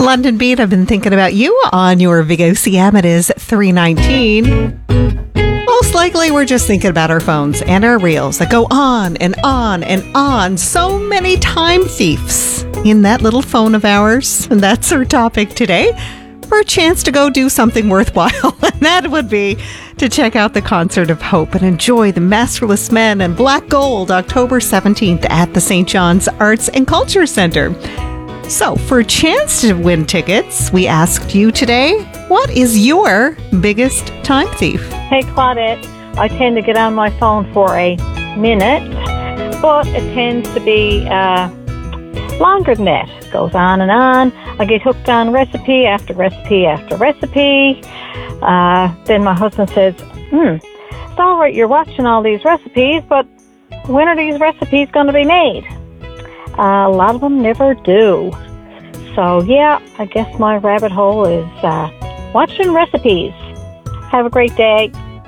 London Beat, I've been thinking about you on your VOCM. It is 3:19. Most likely we're just thinking about our phones and our reels that go on and on and on. So many time thieves in that little phone of ours. And that's our topic today. For a chance to go do something worthwhile. And that would be to check out the Concert of Hope and enjoy the Masterless Men and Black Gold October 17th at the St. John's Arts and Culture Center. So, for a chance to win tickets, we asked you today, what is your biggest time thief? Hey, Claudette, I tend to get on my phone for a minute, but it tends to be longer than that. It goes on and on. I get hooked on recipe after recipe after recipe. Then my husband says, it's all right, you're watching all these recipes, but when are these recipes going to be made? A lot of them never do. So, yeah, I guess my rabbit hole is watching recipes. Have a great day.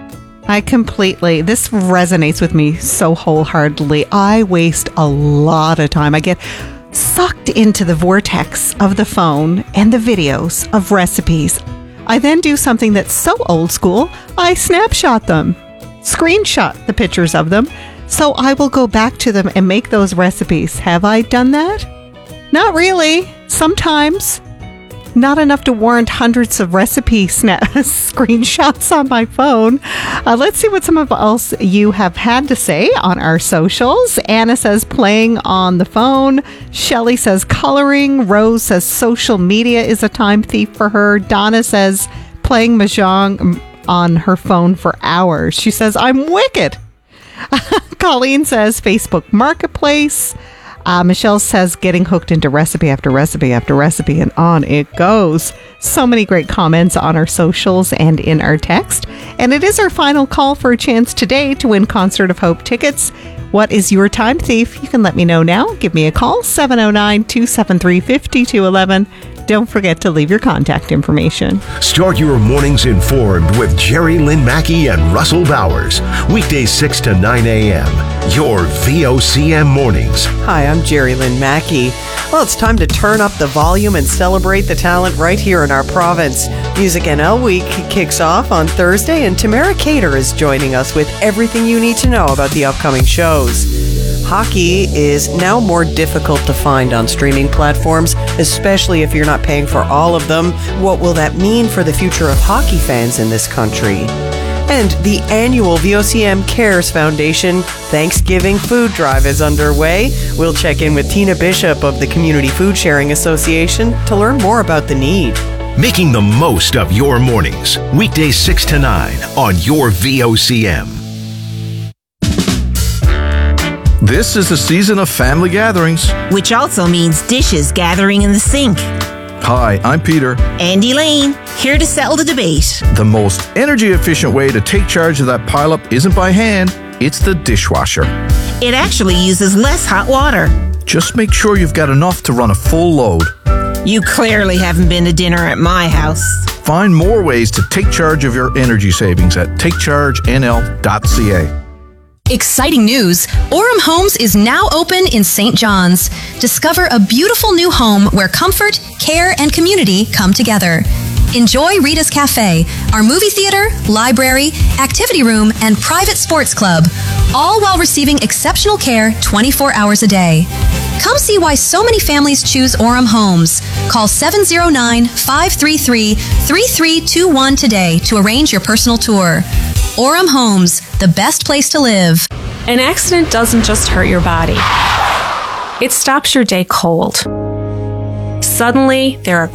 This resonates with me so wholeheartedly. I waste a lot of time. I get sucked into the vortex of the phone and the videos of recipes. I then do something that's so old school, I snapshot them, screenshot the pictures of them. So I will go back to them and make those recipes. Have I done that? Not really. Sometimes. Not enough to warrant hundreds of recipe screenshots on my phone. Let's see what some of else you have had to say on our socials. Anna says playing on the phone. Shelley says coloring. Rose says social media is a time thief for her. Donna says playing mahjong on her phone for hours. She says, I'm wicked. Colleen says Facebook Marketplace. Michelle says getting hooked into recipe after recipe after recipe, and on it goes. So many great comments on our socials and in our text. And it is our final call for a chance today to win Concert of Hope tickets. What is your time thief? You can let me know now. Give me a call, 709-273-5211. Don't forget to leave your contact information. Start your mornings informed with Jerry Lynn Mackey and Russell Bowers. Weekdays 6 to 9 a.m. Your VOCM mornings. Hi, I'm Jerry Lynn Mackey. Well, it's time to turn up the volume and celebrate the talent right here in our province. Music NL Week kicks off on Thursday, and Tamara Cater is joining us with everything you need to know about the upcoming shows. Hockey is now more difficult to find on streaming platforms, especially if you're not paying for all of them. What will that mean for the future of hockey fans in this country? And the annual VOCM Cares Foundation Thanksgiving Food Drive is underway. We'll check in with Tina Bishop of the Community Food Sharing Association to learn more about the need. Making the most of your mornings. Weekdays 6 to 9 on your VOCM. This is the season of family gatherings. Which also means dishes gathering in the sink. Hi, I'm Peter. And Elaine, here to settle the debate. The most energy-efficient way to take charge of that pileup isn't by hand, it's the dishwasher. It actually uses less hot water. Just make sure you've got enough to run a full load. You clearly haven't been to dinner at my house. Find more ways to take charge of your energy savings at takechargenl.ca. Exciting news! Orem Homes is now open in St. John's. Discover a beautiful new home where comfort, care, and community come together. Enjoy Rita's Cafe, our movie theater, library, activity room, and private sports club, all while receiving exceptional care 24 hours a day. Come see why so many families choose Orem Homes. Call 709-533-3321 today to arrange your personal tour. Orem Homes, the best place to live. An accident doesn't just hurt your body. It stops your day cold. Suddenly, there are